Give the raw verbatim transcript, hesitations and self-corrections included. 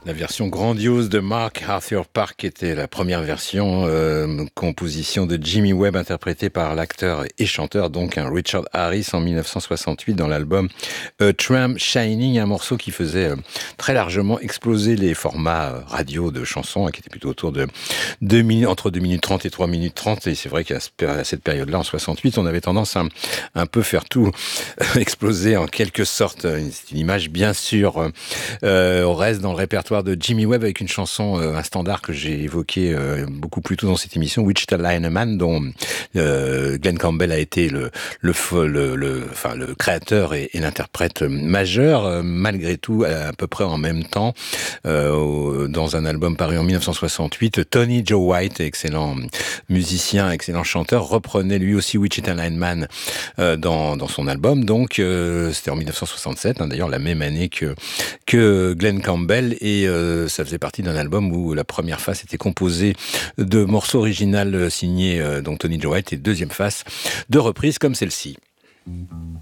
La version grandiose de Mark Arthur Park était la première version, euh, composition de Jimmy Webb interprétée par l'acteur et chanteur donc un Richard Harris en mille neuf cent soixante-huit dans l'album A Tram Shining, un morceau qui faisait euh, très largement exploser les formats euh, radio de chansons, hein, qui étaient plutôt autour de deux minutes, entre deux minutes trente et trois minutes trente, et c'est vrai qu'à cette période-là, en soixante-huit, on avait tendance à un peu faire tout exploser en quelque sorte. C'est une image bien sûr. Euh, on reste dans le répertoire de Jimmy Webb avec une chanson, euh, un standard que j'ai évoqué euh, beaucoup plus tôt dans cette émission, Wichita Lineman, dont euh, Glenn Campbell a été le, le, le, le, enfin, le créateur et, et l'interprète majeur, euh, malgré tout, à, à peu près en même temps, euh, dans un album paru en mille neuf cent soixante-huit, Tony Joe White, excellent musicien, excellent chanteur, reprenait lui aussi Wichita Lineman euh, dans, dans son album. Donc, euh, c'était en mille neuf cent soixante-sept, hein, d'ailleurs la même année que, que Glenn Campbell, et euh, ça faisait partie d'un album où la première face était composée de morceaux originaux signés euh, donc Tony Joe White, et deuxième face de reprises comme celle-ci.